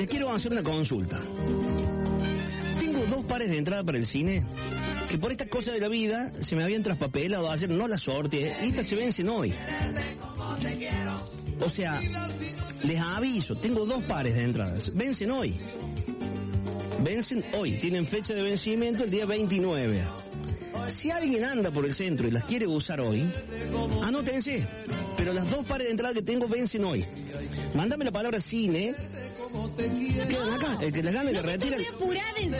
Les quiero hacer una consulta. Tengo 2 pares de entrada para el cine que por esta cosa de la vida se me habían traspapelado ayer, no las sorteé, y estas se vencen hoy. O sea, les aviso, tengo 2 pares de entradas, vencen hoy. Vencen hoy, tienen fecha de vencimiento el día 29. Si alguien anda por el centro y las quiere usar hoy, anótense. Pero las 2 pares de entrada que tengo vencen hoy. Mándame la palabra cine. Quedan acá. El que las gane le retira. Estoy apurada, en